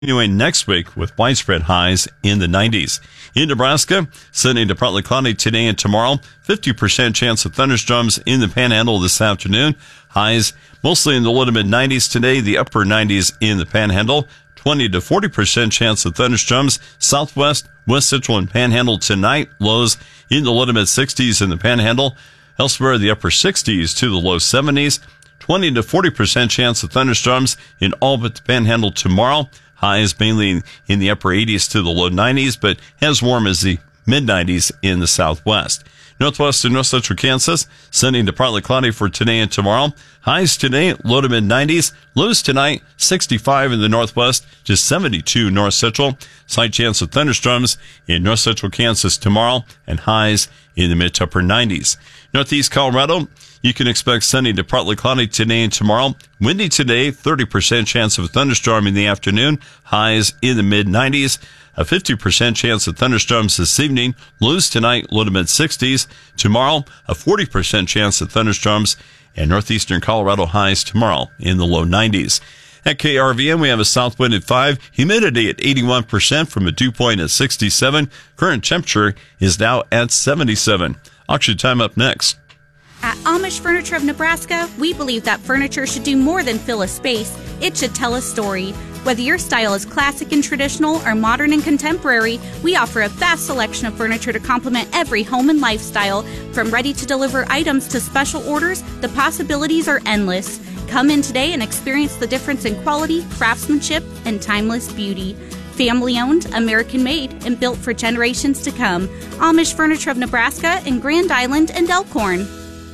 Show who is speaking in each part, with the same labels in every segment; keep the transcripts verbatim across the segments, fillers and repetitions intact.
Speaker 1: Continuing next week with widespread highs in the nineties. In Nebraska, sunny to partly cloudy today and tomorrow. fifty percent chance of thunderstorms in the Panhandle this afternoon. Highs mostly in the low to mid nineties today, the upper nineties in the Panhandle. twenty to forty percent chance of thunderstorms southwest, west central, and Panhandle tonight. Lows in the low to mid sixties in the Panhandle. Elsewhere, the upper sixties to the low seventies. twenty to forty percent chance of thunderstorms in all but the Panhandle tomorrow. Highs mainly in the upper eighties to the low nineties, but as warm as the mid nineties in the southwest. Northwest and north central Kansas, sunny to partly cloudy for today and tomorrow. Highs today, low to mid nineties. Lows tonight, sixty-five in the northwest to seventy-two north central. Slight chance of thunderstorms in north central Kansas tomorrow, and highs in the mid to upper nineties. Northeast Colorado, you can expect sunny to partly cloudy today and tomorrow. Windy today, thirty percent chance of a thunderstorm in the afternoon. Highs in the mid nineties. A fifty percent chance of thunderstorms this evening. Lows tonight, low to mid sixties. Tomorrow, a forty percent chance of thunderstorms. And northeastern Colorado highs tomorrow in the low nineties. At K R V N, we have a south wind at five, humidity at eighty-one percent from a dew point at sixty-seven. Current temperature is now at seventy-seven. Auction time up next.
Speaker 2: At Amish Furniture of Nebraska, we believe that furniture should do more than fill a space. It should tell a story. Whether your style is classic and traditional or modern and contemporary, we offer a vast selection of furniture to complement every home and lifestyle. From ready-to-deliver items to special orders, the possibilities are endless. Come in today and experience the difference in quality, craftsmanship, and timeless beauty. Family-owned, American-made, and built for generations to come. Amish Furniture of Nebraska in Grand Island and Elkhorn.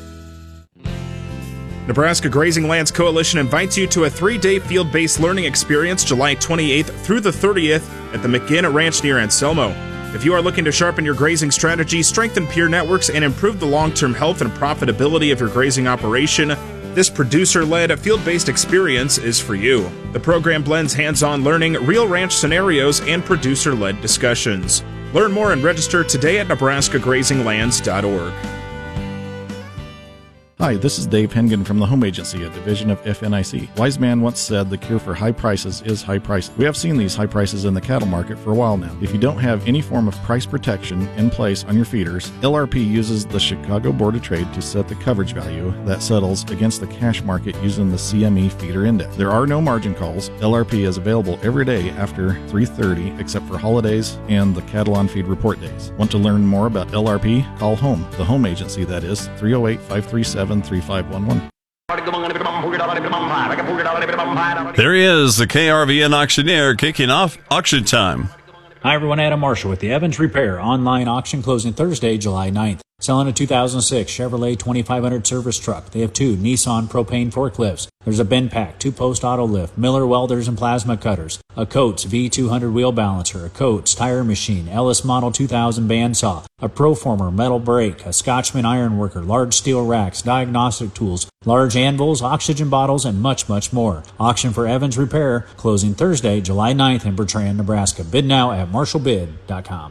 Speaker 3: Nebraska Grazing Lands Coalition invites you to a three-day field-based learning experience July twenty-eighth through the thirtieth at the McGinn Ranch near Anselmo. If you are looking to sharpen your grazing strategy, strengthen peer networks, and improve the long-term health and profitability of your grazing operation, this producer-led, field-based experience is for you. The program blends hands-on learning, real ranch scenarios, and producer-led discussions. Learn more and register today at nebraska grazing lands dot org.
Speaker 4: Hi, this is Dave Hengen from the Home Agency, a division of F N I C. Wise man once said the cure for high prices is high prices. We have seen these high prices in the cattle market for a while now. If you don't have any form of price protection in place on your feeders, L R P uses the Chicago Board of Trade to set the coverage value that settles against the cash market using the C M E feeder index. There are no margin calls. L R P is available every day after three thirty except for holidays and the cattle on feed report days. Want to learn more about L R P? Call Home, the Home Agency, that is, three oh eight, five three seven, three five one one.
Speaker 1: There he is, the K R V N auctioneer, kicking off auction time.
Speaker 5: Hi everyone, Adam Marshall with the Evans Repair online auction closing Thursday, July ninth. Selling a two thousand six Chevrolet twenty-five hundred service truck. They have two Nissan propane forklifts. There's a bin pack, two post auto lift, Miller welders and plasma cutters, a Coates V two hundred wheel balancer, a Coates tire machine, Ellis Model two thousand bandsaw, a Proformer metal brake, a Scotchman ironworker, large steel racks, diagnostic tools, large anvils, oxygen bottles, and much, much more. Auction for Evans Repair, closing Thursday, July ninth in Bertrand, Nebraska. Bid now at marshall bid dot com.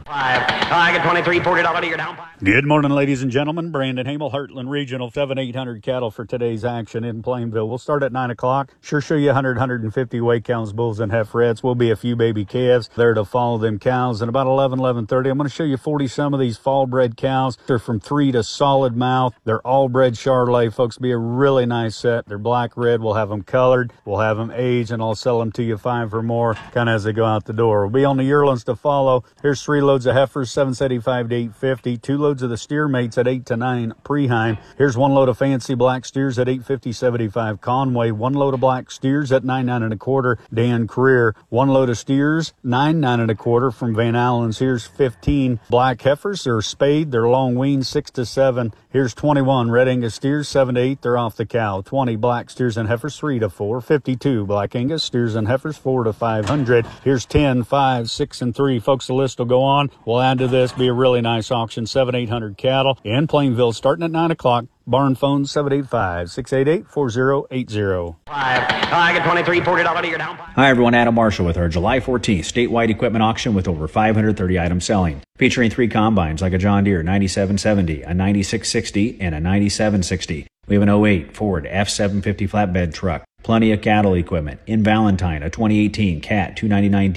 Speaker 6: Good morning, ladies and gentlemen. Brandon Hamel, Heartland Regional, seven eight hundred cattle for today's action in Plainville. We'll start at nine o'clock. Sure show you one hundred, one hundred fifty weight cows, bulls, and heiferettes. Will be a few baby calves there to follow them cows. And about eleven, eleven thirty, I'm going to show you forty some of these fall bred cows. They're from three to solid mouth. They're all bred Charolais, folks. Be a really nice set. They're black red. We'll have them colored. We'll have them aged, and I'll sell them to you five or more kind of as they go out the door. We'll be on the yearlings to follow. Here's three loads of heifers, seven seventy-five to eight fifty. Two loads of the steer mates at eight to nine Preheim. Here's one load of fancy black steers at eight fifty, seventy-five Conway. One load of black steers at nine, nine and a quarter Dan Career. One load of steers, nine, nine and a quarter from Van Allen's. Here's fifteen black heifers. They're spayed. They're long weaned, six to seven. Here's twenty-one Red Angus steers, seven to eight. They're off the cow. twenty black steers and heifers, three to four. fifty-two Black Angus steers and heifers, four to five hundred. Here's ten, five, six, and three. Folks, the list will go on. We'll add to this. Be a really nice auction. seven, eight hundred cattle in Plainville starting at nine o'clock. Barn phone seven eight five, six eight eight, four zero eight zero.
Speaker 7: I get twenty-three, forty dollars a year down.
Speaker 5: Hi everyone, Adam Marshall with our July fourteenth statewide equipment auction with over five hundred thirty items selling. Featuring three combines like a John Deere ninety-seven seventy, a ninety-six sixty, and a ninety-seven sixty. We have an oh eight Ford F seven fifty flatbed truck, Plenty of cattle equipment. In Valentine, a twenty eighteen Cat two ninety-nine